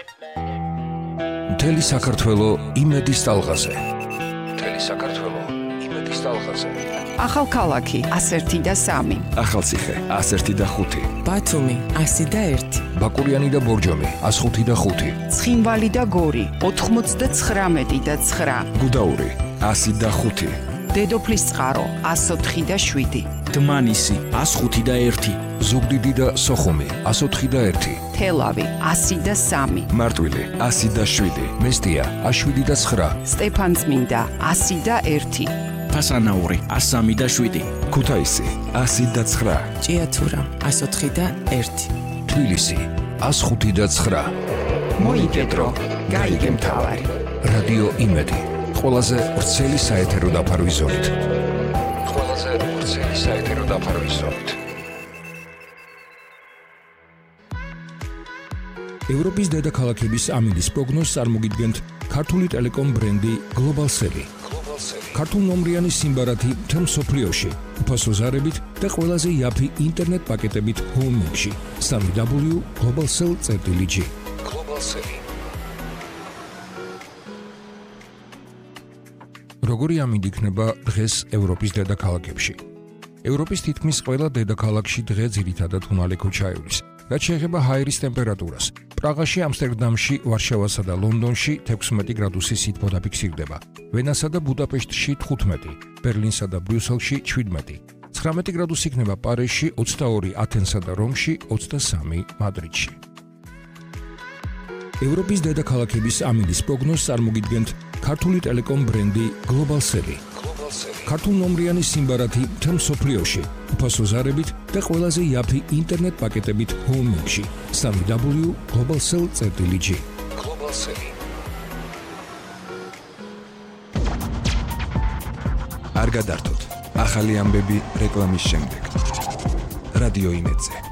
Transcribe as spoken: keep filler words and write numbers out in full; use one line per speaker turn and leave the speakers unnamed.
მთელი საქართველო იმედის ტალღაზე. მთელი საქართველო იმედის ტალღაზე.
ახალქალაქი ასი და სამი.
ახალციხე ასი და ხუთი.
ბათუმი ასი და ერთი.
ბაკურიანი და ბორჯომი ასი და ხუთი.
ცხინვალი და გორი ოთხმოცდათხრამეტი და ცხრა.
გუდაური ასი და ხუთი.
დედოფლის წყარო ასი ოთხი და შვიდი.
დმანისი ასი ხუთი და ერთი.
ზუგდიდი და სოხუმი ასი ოთხი და ერთი.
თელავი ასი და სამი.
მარტვილი ასი და შვიდი. მესტია ასი შვიდი და ცხრა.
სტეფანწმინდა ასი და ერთი.
ფასანაური ასი სამი და შვიდი.
ქუთაისი ასი და ცხრა.
ჭიათურა ასი ოთხი და ერთი.
თბილისი ასი ხუთი და ცხრა.
მოიგედრო, გაიგე მთავარი.
რადიო იმედი. ყველაზე ვრცელი საეთერო დაფარვის ზოლით. ყველაზე ვრცელი საეთერო დაფარვის ზოლით. ევროპის დედაქალაქების ამინდის პროგნოზს წარმოგიდგენთ ქართული ტელეკომ ბრენდი გლობალსელი. ქართულნომრიანი სიმბარათი მთელ მსოფლიოში, უფასო ზარებით და ყველაზე იაფი ინტერნეტ პაკეტებით ჰოუმში. სამი დაბლიუ გლობალსელ წერტილი ჯი. გლობალსელი. როგორი ამინდი იქნება დღეს ევროპის დედაქალაქებში? ევროპის თითქმის ყველა დედაქალაქში დღე ძირითადად უნალე ქუჩაევლის. რაც შეეხება ჰაერის ტემპერატურას, პრაღაში, ამსტერდამში, ვარშავასა და ლონდონში თექვსმეტი გრადუსი სითბო დაფიქსირდება, ვენასა და ბუდაპეშტში თხუთმეტი, ბერლინსა და ბრიუსელში შვიდმეტი, ცხრამეტი გრადუსი იქნება პარიზში, ოცდაორი ათენსა და რომში, ოცდასამი მადრიდში. ევროპის დედაქალაქების ამინდის პროგნოზს წარმოგიდგენთ ქართული ტელეკომ ბრენდი გლობალსელი. ქართულნომრიანი სიმბარათი მთელ მსოფლიოში, უფასო ზარებით და ყველაზე იაფი ინტერნეტ პაკეტებით ჰოუმში. სამი დაბლიუ გლობალსელ წერტილი ჯი. გლობალსელი. არ გადართოთ. ახალი ამბები რეკლამის შემდეგ. რადიო იმედზე.